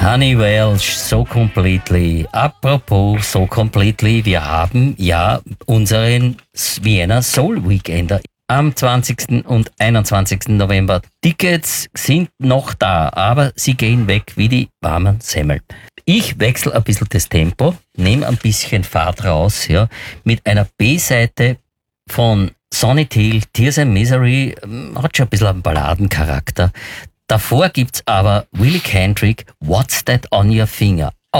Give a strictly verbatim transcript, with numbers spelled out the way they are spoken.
Honey Welsh, So Completely. Apropos So Completely, wir haben ja unseren Vienna Soul Weekender am zwanzigsten und einundzwanzigsten November. Tickets sind noch da, aber sie gehen weg wie die warmen Semmeln. Ich wechsle ein bisschen das Tempo, nehme ein bisschen Fahrt raus, ja, mit einer B-Seite von Sonny Thiel, Tears and Misery, hat schon ein bisschen einen Balladencharakter. Davor gibt's aber Willie Kendrick, What's That on Your Finger?